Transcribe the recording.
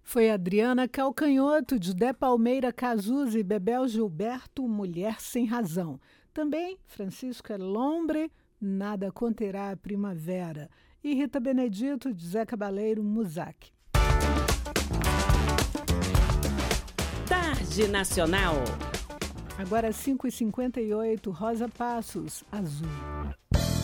Foi Adriana Calcanhoto, Judé Palmeira Cazuza e Bebel Gilberto, Mulher Sem Razão. Também Francisco Elombre, Nada Conterá a Primavera. E Rita Benedito, de Zé Cabaleiro, Musac. Tarde Nacional. Agora 5h58, Rosa Passos, Azul.